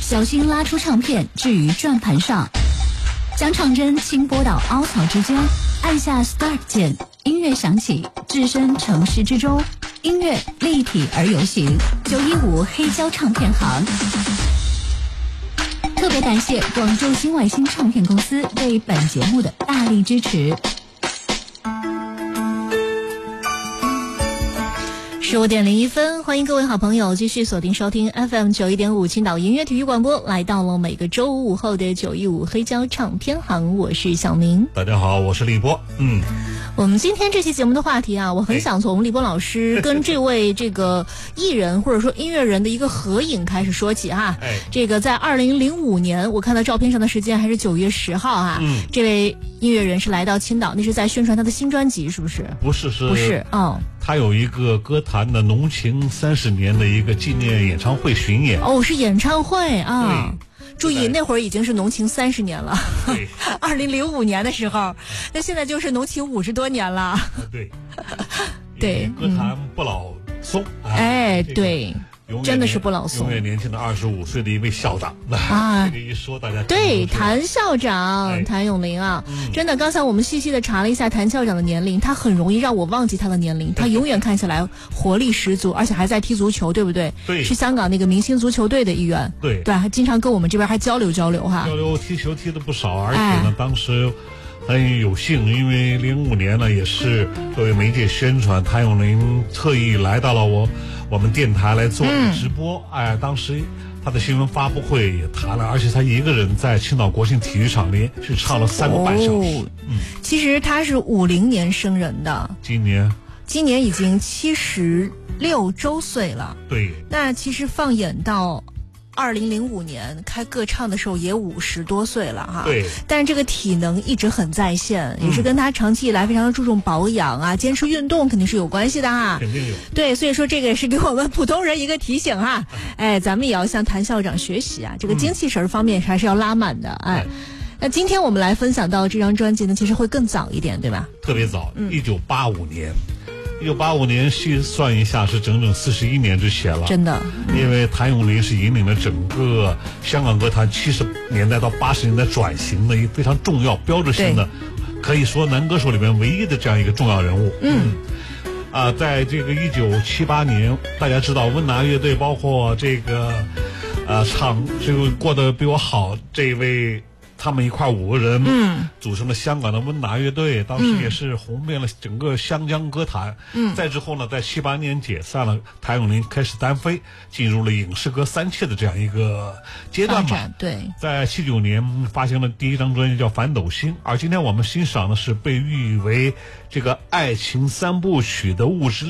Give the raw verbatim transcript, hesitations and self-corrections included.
小心拉出唱片置于转盘上，将唱针轻拨到凹槽之间，按下 Start 键，音乐响起，置身城市之中，音乐立体而游行。九一五黑胶唱片行。特别感谢广州新外星唱片公司对本节目的大力支持。十五点零一分，欢迎各位好朋友继续锁定收听 F M 九一点五青岛音乐体育广播，来到了每个周五午后的九一五黑胶唱片行，我是小明。 大家好，我是立波。嗯， 我们今天这期节目的话题啊，我很想从立波老师跟这位这个艺人或者说音乐人的一个合影开始说起哈。 哎， 这个在二零零五年，我看到照片上的时间还是九月十号哈。嗯，这位音乐人是来到青岛，那是在宣传他的新专辑，是不是？ 不是，是不是？哦。 他有一个歌坛的浓情三十年的一个纪念演唱会巡演。 哦，是演唱会啊！注意，那会儿已经是浓情三十年了。 对， 二零零五年的时候，那现在就是浓情五十多年了。 对， 对， 歌坛不老松。 嗯、哎，这个、对。真的是不老松， 永远年轻的二十五岁的一位校长啊！这个一说大家对谭校长、哎、谭咏麟啊、嗯，真的，刚才我们细细的查了一下谭校长的年龄，他很容易让我忘记他的年龄，他永远看起来活力十足，而且还在踢足球，对不对？ 对， 是香港那个明星足球队的一员。 对对，还经常跟我们这边还交流交流哈， 交流踢球踢的不少，而且呢，哎、当时。很有幸，因为零五年呢，也是作为媒介宣传，谭咏麟特意来到了我我们电台来做直播。嗯、哎，当时他的新闻发布会也谈了，而且他一个人在青岛国庆体育场连续唱了三个半小时。哦、 嗯，其实他是五零年生人的， 今年今年已经七十六周岁了。 对， 那其实放眼到。二零零五年开个唱的时候也五十多岁了哈， 对， 但是这个体能一直很在线，嗯、也是跟他长期以来非常注重保养啊，坚持运动肯定是有关系的哈， 肯定有。 对，所以说这个也是给我们普通人一个提醒哈，哎，咱们也要向谭校长学习啊，这个精气神方面还是要拉满的，哎。嗯、那今天我们来分享到这张专辑呢，其实会更早一点，对吧？ 特别早，一九八五年。一九八五年细算一下是整整四十一年之前了， 真的。 嗯、因为谭咏麟是引领了整个香港歌坛七十年代到八十年代转型的一个非常重要、标志性的，可以说男歌手里面唯一的这样一个重要人物。嗯。啊、呃，在这个一九七八年，大家知道温拿乐队，包括这个，呃，唱这个过得比我好这一位。他们一块五个人，嗯，组成了香港的温拿乐队，当时也是红遍了整个湘江歌坛。嗯，再之后呢，在七八年解散了，谭咏麟开始单飞，进入了影视歌三切的这样一个阶段吧。 对， 在七九年发行了第一张专辑叫《反斗星》，而今天我们欣赏的是被誉为这个爱情三部曲的《物质》。